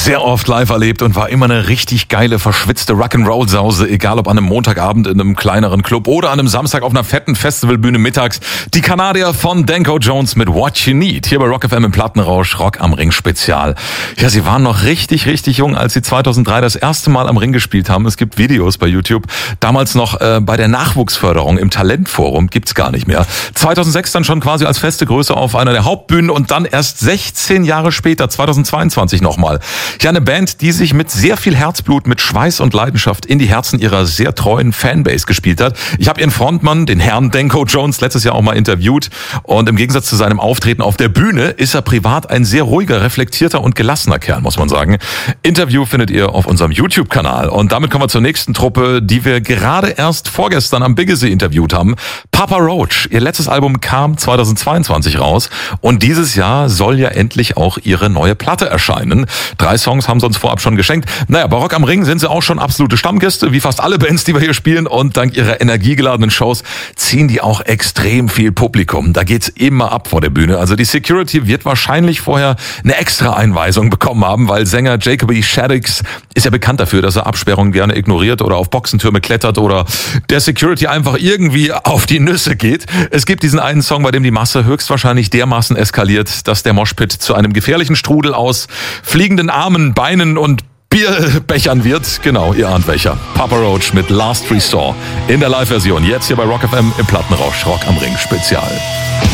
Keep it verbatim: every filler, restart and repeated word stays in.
sehr oft live erlebt und war immer eine richtig geile, verschwitzte Rock'n'Roll-Sause, egal ob an einem Montagabend in einem kleineren Club oder an einem Samstag auf einer fetten Festivalbühne mittags. Die Kanadier von Danko Jones mit What You Need. Hier bei Rock F M im Plattenrausch, Rock am Ring Spezial. Ja, sie waren noch richtig, richtig jung, als sie zweitausenddrei das erste Mal am Ring gespielt haben. Es gibt Videos bei YouTube. Damals noch äh, bei der Nachwuchsförderung im Talentforum, gibt's gar nicht mehr. zweitausendsechs dann schon quasi als feste Größe auf einer der Hauptbühnen und dann erst sechzehn Jahre später, zweitausendzweiundzwanzig nochmal. Ja, eine Band, die sich mit sehr viel Herzblut, mit Schweiß und Leidenschaft in die Herzen ihrer sehr treuen Fanbase gespielt hat. Ich habe ihren Frontmann, den Herrn Danko Jones, letztes Jahr auch mal interviewt und im Gegensatz zu seinem Auftreten auf der Bühne ist er privat ein sehr ruhiger, reflektierter und gelassener Kerl, muss man sagen. Interview findet ihr auf unserem YouTube-Kanal und damit kommen wir zur nächsten Truppe, die wir gerade erst vorgestern am Biggesee interviewt haben. Papa Roach. Ihr letztes Album kam zweitausendzweiundzwanzig raus und dieses Jahr soll ja endlich auch ihre neue Platte erscheinen. Drei Songs haben sie uns vorab schon geschenkt. Naja, bei Rock am Ring sind sie auch schon absolute Stammgäste, wie fast alle Bands, die wir hier spielen. Und dank ihrer energiegeladenen Shows ziehen die auch extrem viel Publikum. Da geht's immer ab vor der Bühne. Also die Security wird wahrscheinlich vorher eine extra Einweisung bekommen haben, weil Sänger Jacoby Shaddix ist ja bekannt dafür, dass er Absperrungen gerne ignoriert oder auf Boxentürme klettert oder der Security einfach irgendwie auf die Nüsse geht. Es gibt diesen einen Song, bei dem die Masse höchstwahrscheinlich dermaßen eskaliert, dass der Moshpit zu einem gefährlichen Strudel aus fliegenden Armen, Beinen und Bierbechern wird. Genau, ihr ahnt welcher. Papa Roach mit Last Resort in der Live-Version. Jetzt hier bei Rock F M im Plattenrausch. Rock am Ring Spezial.